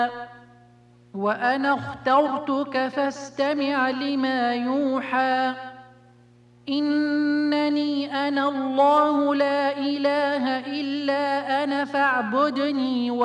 وأنا اخترتك فاستمع لما يوحى إنني أنا الله لا إله إلا أنا فاعبدني